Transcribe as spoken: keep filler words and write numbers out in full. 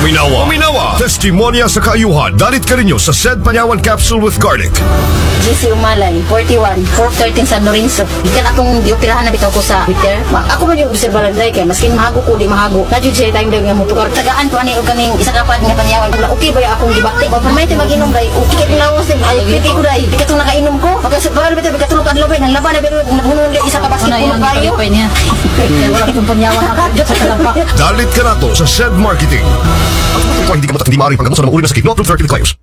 Uminawa. Uminawa. Testimonya sa kaayuhan. Dalit ka ninyo sa Sed Panyawan Capsule with Garlic. G C Umalay, forty-one, four thirteen San Lorenzo. Ikan akong diopirahan na bitaw ko sa Twitter. Ma ako man yung observalan dahil kaya maskin mahago ko, di mahago. Nadyo siya time daw nga mo tukar. Tagaan ko ani o kaning isa kapad nga Panyawan. Okay ba yung akong gibakti? O pamay tayo mag-inom dahil. Okay kaya lawas din. Ay, piti ko dahil. Ikatong nakainom ko. Pagkasabal bitaw, ikatulog ka lobay. Ang laban na bitaw, naghunong isa ka basketball kayo. Wala kitong Panyawan ang kadyo sa talampak. Dalit ka na to sa Sed Marketing. Ang hindi ka matat, hindi maaaring panggamot sa mga uri na sakit. No approved therapeutic claims.